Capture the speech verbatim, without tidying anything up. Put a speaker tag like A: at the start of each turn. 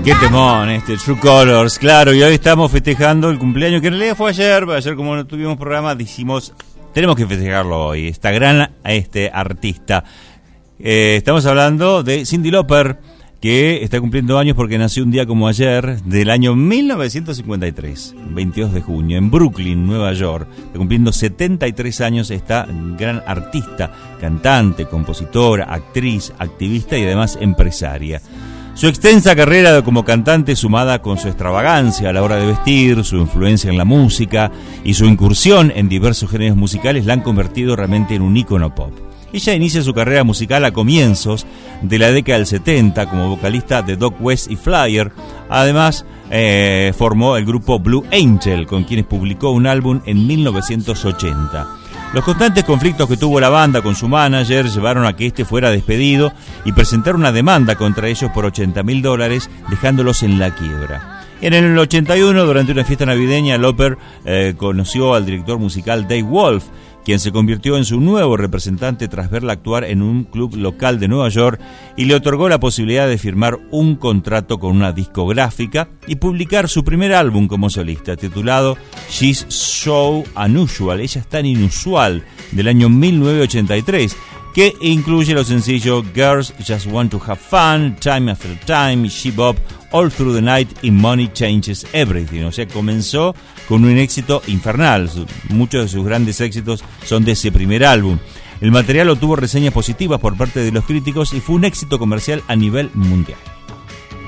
A: Qué temón este, True Colors, claro, y hoy estamos festejando el cumpleaños, que en realidad fue ayer, ayer como no tuvimos programa, decimos, tenemos que festejarlo hoy, esta gran este, artista. Eh, estamos hablando de Cyndi Lauper, que está cumpliendo años porque nació un día como ayer, del año mil novecientos cincuenta y tres, veintidós de junio, en Brooklyn, Nueva York. Está cumpliendo setenta y tres años esta gran artista, cantante, compositora, actriz, activista y además empresaria. Su extensa carrera como cantante, sumada con su extravagancia a la hora de vestir, su influencia en la música y su incursión en diversos géneros musicales, la han convertido realmente en un ícono pop. Ella inicia su carrera musical a comienzos de la década del setenta como vocalista de Doc West y Flyer. Además, eh, formó el grupo Blue Angel, con quienes publicó un álbum en mil novecientos ochenta. Los constantes conflictos que tuvo la banda con su manager llevaron a que este fuera despedido y presentar una demanda contra ellos por ochenta mil dólares, dejándolos en la quiebra. En el ochenta y uno, durante una fiesta navideña, Lauper eh, conoció al director musical Dave Wolf, quien se convirtió en su nuevo representante tras verla actuar en un club local de Nueva York y le otorgó la posibilidad de firmar un contrato con una discográfica y publicar su primer álbum como solista, titulado She's So Unusual, ella es tan inusual, del año mil novecientos ochenta y tres, que incluye los sencillos Girls Just Want to Have Fun, Time After Time, She Bop, All Through the Night y Money Changes Everything. O sea, comenzó con un éxito infernal. Muchos de sus grandes éxitos son de ese primer álbum. El material obtuvo reseñas positivas por parte de los críticos y fue un éxito comercial a nivel mundial.